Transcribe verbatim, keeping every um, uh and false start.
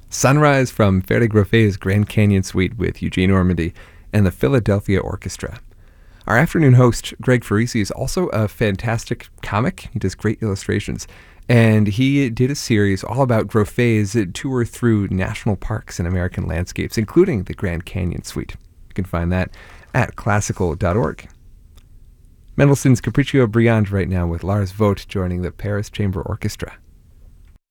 Sunrise from Ferde Groffet's Grand Canyon Suite with Eugene Ormandy and the Philadelphia Orchestra. Our afternoon host, Greg Farisi, is also a fantastic comic. He does great illustrations. And he did a series all about Groffet's tour through national parks and American landscapes, including the Grand Canyon Suite. You can find that at classical dot org. Mendelssohn's Capriccio Brillante right now with Lars Vogt joining the Paris Chamber Orchestra.